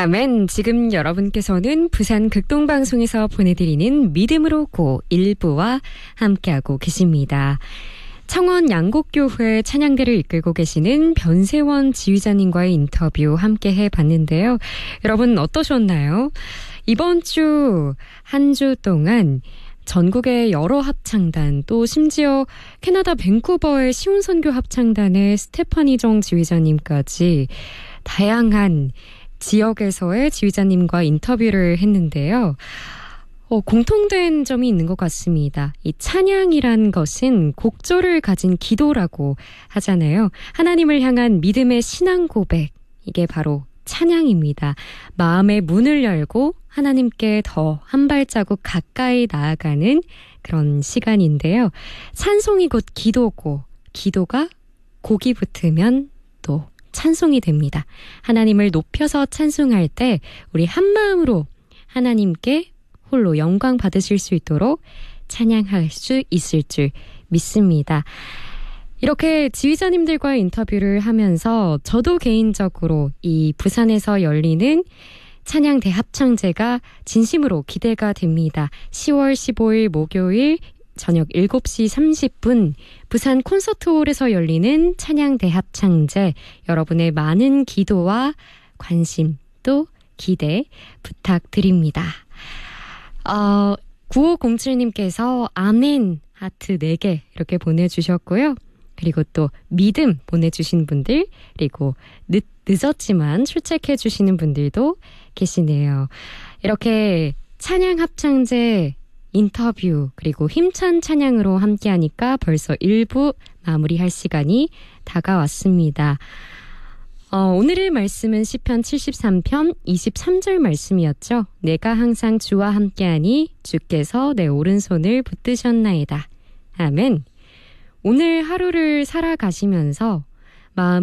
아멘. 지금 여러분께서는 부산 극동방송에서 보내드리는 믿음으로 고 1부와 함께하고 계십니다. 청원 양곡교회 찬양대를 이끌고 계시는 변세원 지휘자님과의 인터뷰 함께 해봤는데요. 여러분 어떠셨나요? 이번 주 한 주 동안 전국의 여러 합창단 또 심지어 캐나다 밴쿠버의 시온선교 합창단의 스테파니 정 지휘자님까지 다양한 지역에서의 지휘자님과 인터뷰를 했는데요. 공통된 점이 있는 것 같습니다. 이 찬양이란 것은 곡조를 가진 기도라고 하잖아요. 하나님을 향한 믿음의 신앙 고백, 이게 바로 찬양입니다. 마음의 문을 열고 하나님께 더 한 발자국 가까이 나아가는 그런 시간인데요. 찬송이 곧 기도고, 기도가 곡이 붙으면 또 찬송이 됩니다. 하나님을 높여서 찬송할 때 우리 한 마음으로 하나님께 홀로 영광 받으실 수 있도록 찬양할 수 있을 줄 믿습니다. 이렇게 지휘자님들과의 인터뷰를 하면서 저도 개인적으로 이 부산에서 열리는 찬양대 합창제가 진심으로 기대가 됩니다. 10월 15일 목요일 저녁 7시 30분 부산 콘서트홀에서 열리는 찬양대 합창제, 여러분의 많은 기도와 관심 또 기대 부탁드립니다. 9507님께서 아멘 하트 4개 이렇게 보내주셨고요. 그리고 또 믿음 보내주신 분들, 그리고 늦었지만 출첵해 주시는 분들도 계시네요. 이렇게 찬양 합창제 인터뷰 그리고 힘찬 찬양으로 함께하니까 벌써 1부 마무리할 시간이 다가왔습니다. 오늘의 말씀은 시편 73편 23절 말씀이었죠. 내가 항상 주와 함께하니 주께서 내 오른손을 붙드셨나이다. 아멘. 오늘 하루를 살아가시면서 마음